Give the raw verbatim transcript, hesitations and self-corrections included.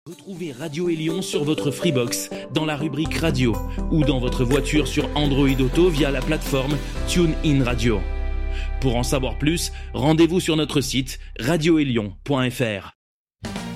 Retrouvez Radio Élion sur votre Freebox, dans la rubrique radio, ou dans votre voiture sur Android Auto via la plateforme TuneIn Radio. Pour en savoir plus, rendez-vous sur notre site radio élion point f r.